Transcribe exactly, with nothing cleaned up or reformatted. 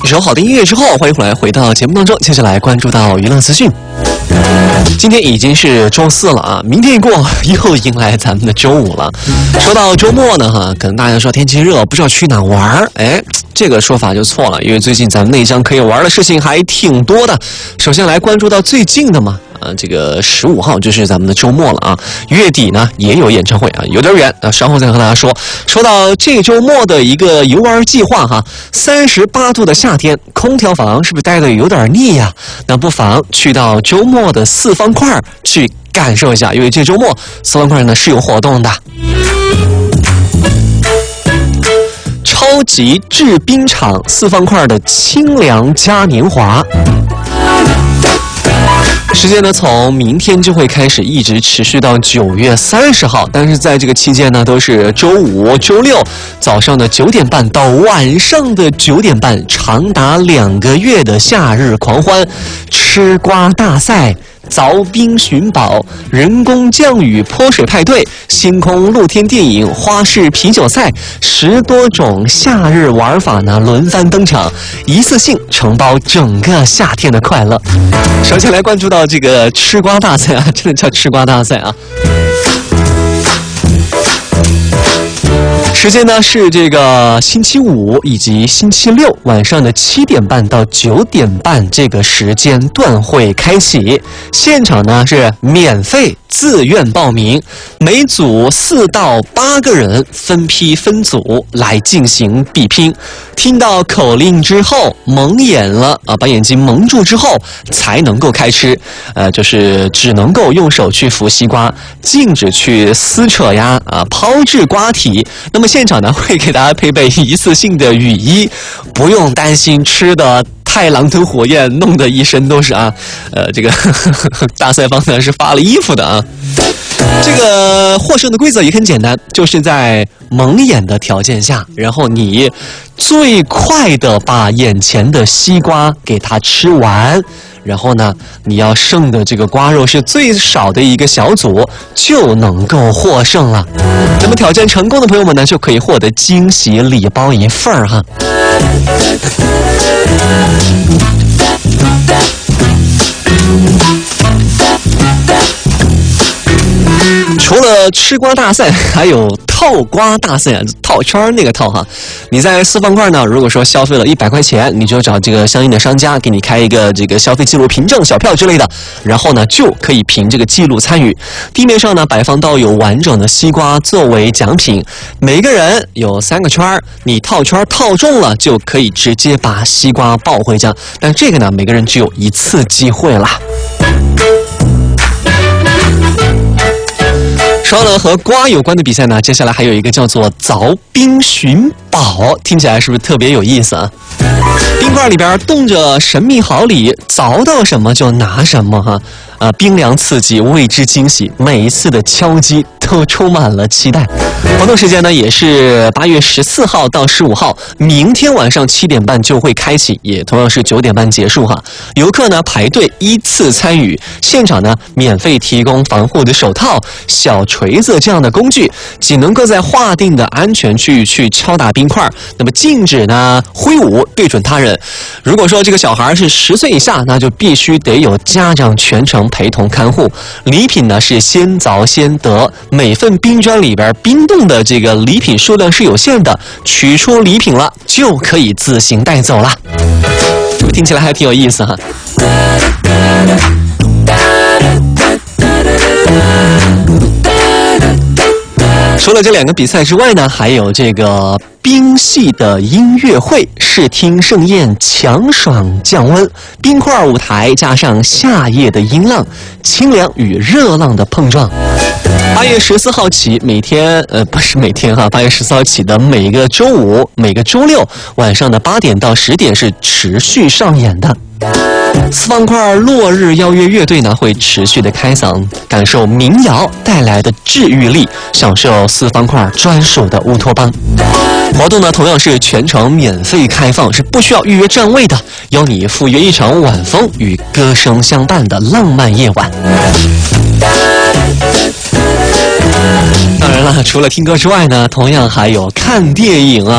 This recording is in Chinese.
一首好的音乐之后，欢迎回来回到节目当中，接下来关注到娱乐资讯。今天已经是周四了啊，明天一过又迎来咱们的周五了。说到周末呢哈，可能大家说天气热，不知道去哪玩，哎，这个说法就错了，因为最近咱们内江可以玩的事情还挺多的。首先来关注到最近的嘛。呃，这个十五号就是咱们的周末了啊，月底呢也有演唱会啊，有点远啊，稍后再和大家说。说到这周末的一个游玩计划哈，三十八度的夏天，空调房是不是待的有点腻呀？那不妨去到周末的四方块去感受一下，因为这周末四方块呢是有活动的。超级制冰厂四方块的清凉嘉年华。时间呢，从明天就会开始，一直持续到九月三十号。但是在这个期间呢，都是周五、周六早上的九点半到晚上的九点半，长达两个月的夏日狂欢，吃瓜大赛。凿冰寻宝、人工降雨泼水派对、星空露天电影、花式啤酒赛，十多种夏日玩法呢轮番登场，一次性承包整个夏天的快乐。首先来关注到这个吃瓜大赛啊，真的叫吃瓜大赛啊。时间呢是这个星期五以及星期六晚上的七点半到九点半这个时间段会开启，现场呢是免费自愿报名，每组四到八个人分批分组来进行比拼。听到口令之后，蒙眼了啊，把眼睛蒙住之后才能够开吃，呃，就是只能够用手去扶西瓜，禁止去撕扯呀啊，抛掷瓜体。那么现场呢会给大家配备一次性的雨衣，不用担心吃的太狼吞虎咽，弄得一身都是啊，呃，这个呵呵大赛方呢是发了衣服的啊。这个获胜的规则也很简单，就是在蒙眼的条件下，然后你最快的把眼前的西瓜给它吃完，然后呢，你要剩的这个瓜肉是最少的一个小组就能够获胜了。那么挑战成功的朋友们呢，就可以获得惊喜礼包一份儿哈。除了吃瓜大赛，还有套瓜大赛，套圈那个套哈。你在四方块呢，如果说消费了一百块钱，你就找这个相应的商家给你开一个这个消费记录凭证、小票之类的，然后呢就可以凭这个记录参与。地面上呢摆放到有完整的西瓜作为奖品，每个人有三个圈，你套圈套中了就可以直接把西瓜抱回家。但这个呢，每个人只有一次机会啦。说了和瓜有关的比赛呢，接下来还有一个叫做凿冰寻宝，听起来是不是特别有意思啊？冰块里边冻着神秘好礼，凿到什么就拿什么哈。呃，冰凉刺激，未知惊喜，每一次的敲击都充满了期待。活动时间呢也是八月十四号到十五号，明天晚上七点半就会开启，也同样是九点半结束哈。游客呢排队依次参与，现场呢免费提供防护的手套、小锤子这样的工具，仅能够在划定的安全区域去敲打冰块，那么禁止呢挥舞对准他人。如果说这个小孩是十岁以下，那就必须得有家长全程陪同看护。礼品呢是先凿先得，每份冰砖里边冰冻的这个礼品数量是有限的，取出礼品了就可以自行带走了。听起来还挺有意思哈。除了这两个比赛之外呢，还有这个冰系的音乐会，视听盛宴，强爽降温，冰块舞台加上夏夜的音浪，清凉与热浪的碰撞。八月十四号起，每天呃不是每天哈，八月十四号起的每个周五、每个周六晚上的八点到十点是持续上演的。四方块落日邀约乐队呢会持续的开嗓，感受民谣带来的治愈力，享受四方块专属的乌托邦。活动呢同样是全程免费开放，是不需要预约站位的，邀你赴约一场晚风与歌声相伴的浪漫夜晚。当然了，除了听歌之外呢，同样还有看电影啊。